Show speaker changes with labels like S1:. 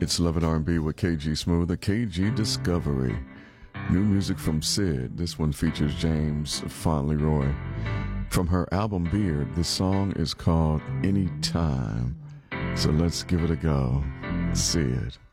S1: It's Love and R&B with KG Smooth, the KG Discovery. New music from Sid. This one features James Fauntleroy. From her album Beard, the song is called Anytime. So let's give it a go. Sid.